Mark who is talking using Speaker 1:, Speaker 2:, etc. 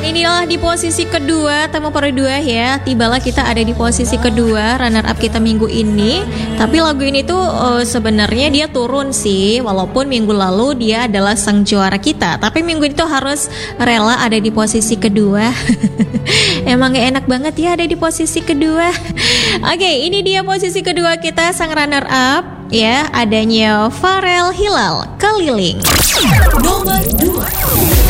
Speaker 1: inilah di posisi kedua, Temu Perdua ya. Tibalah kita ada di posisi kedua runner up kita minggu ini. Tapi lagu ini tuh sebenarnya dia turun sih, walaupun minggu lalu dia adalah sang juara kita. Tapi minggu itu harus rela ada di posisi kedua. Emang gak enak banget ya ada di posisi kedua. Oke, ini dia posisi kedua kita sang runner up ya, adanya Farel Hilal, Keliling.
Speaker 2: Nomor 2.